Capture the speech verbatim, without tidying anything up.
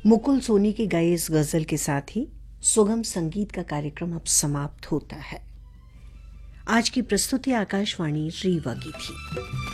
मुकुल सोनी की गाई इस गजल के साथ ही सुगम संगीत का कार्यक्रम अब समाप्त होता है। आज की प्रस्तुति आकाशवाणी रीवा की थी।